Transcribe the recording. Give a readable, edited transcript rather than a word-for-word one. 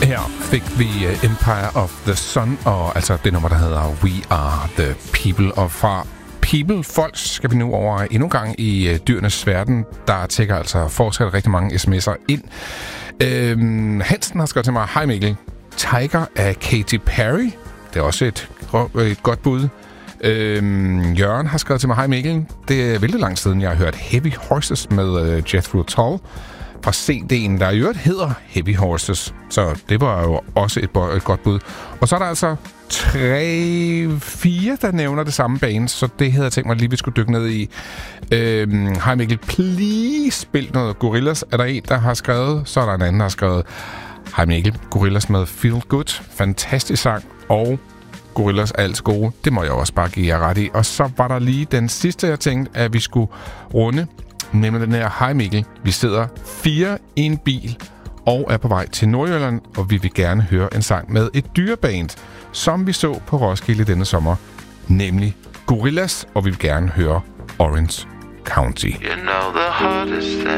Her fik vi Empire of the Sun, og altså det nummer, der hedder We Are the People. Og fra People Folks skal vi nu over endnu en gang i dyrenes verden. Der tækker altså fortsat rigtig mange sms'er ind. Hansen har skrevet til mig: Hej Mikkel, Tiger af Katy Perry. Det er også et godt bud. Jørgen har skrevet til mig: Hej Mikkel, det er vældig lang siden, jeg har hørt Heavy Horses med Jethro Tull fra CD'en, der i øvrigt hedder Heavy Horses. Så det var jo også et godt bud. Og så er der altså 3-4, der nævner det samme band, så det havde jeg tænkt mig lige, vi skulle dykke ned i. Hej Mikkel, please spil noget Gorillaz, er der en, der har skrevet. Så er der en anden, der har skrevet: Hej Mikkel, Gorillaz med Feel Good. Fantastisk sang, og Gorillaz er altid gode. Det må jeg også bare give jer ret i. Og så var der lige den sidste, jeg tænkte, at vi skulle runde, nemlig den her: Hej Mikkel, vi sidder 4 i en bil og er på vej til Nordjylland, og vi vil gerne høre en sang med et dyreband, som vi så på Roskilde denne sommer, nemlig Gorillaz, og vi vil gerne høre Orange County. You know the hardest thing